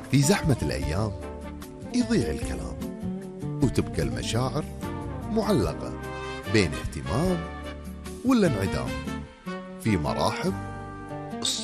في زحمة الأيام يضيع الكلام، وتبقى المشاعر معلقة بين اهتمام ولا انعدام. في مراحب